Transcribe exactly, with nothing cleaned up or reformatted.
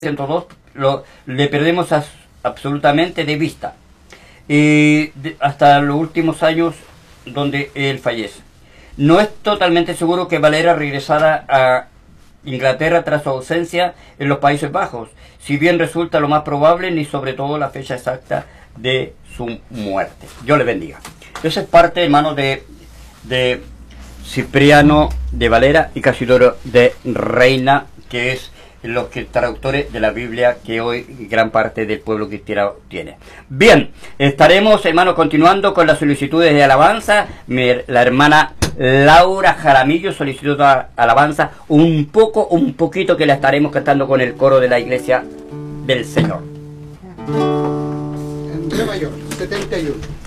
ciento dos lo, le perdemos as, absolutamente de vista y de, hasta los últimos años donde él fallece. No es totalmente seguro que Valera regresara a Inglaterra tras su ausencia en los Países Bajos, si bien resulta lo más probable, ni sobre todo la fecha exacta de su muerte. Dios le bendiga. Esa es parte, hermano, de, de Cipriano de Valera y Casidoro de Reina, que es los que traductores de la Biblia que hoy gran parte del pueblo cristiano tiene. Bien, estaremos, hermanos, continuando con las solicitudes de alabanza. Mi, la hermana Laura Jaramillo solicitó alabanza, un poco, un poquito que la estaremos cantando con el coro de la Iglesia del Señor. En re mayor, setenta y uno.